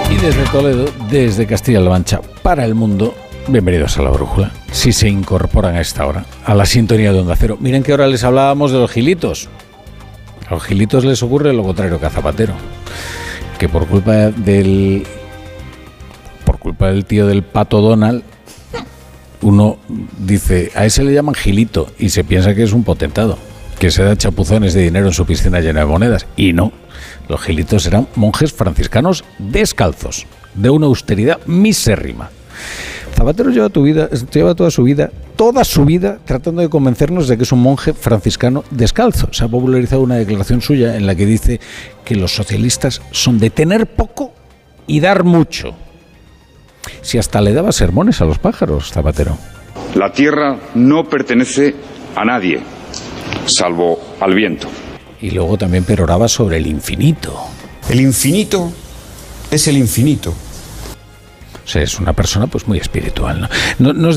Y desde Toledo, desde Castilla-La Mancha, para el mundo, bienvenidos a La Brújula. Si se incorporan a esta hora, a la sintonía de Onda Cero. Miren que ahora les hablábamos de los gilitos. A los gilitos les ocurre lo contrario que a Zapatero. Que por culpa del tío del Pato Donald, uno dice, a ese le llaman gilito, y se piensa que es un potentado, que se da chapuzones de dinero en su piscina llena de monedas. Y no, los gilitos eran monjes franciscanos descalzos, de una austeridad misérrima. Zapatero lleva toda su vida tratando de convencernos de que es un monje franciscano descalzo. Se ha popularizado una declaración suya en la que dice que los socialistas son de tener poco y dar mucho. Si hasta le daba sermones a los pájaros, Zapatero. La tierra no pertenece a nadie, salvo al viento. Y luego también peroraba sobre el infinito. El infinito es el infinito. O sea, es una persona pues muy espiritual, ¿no? Nos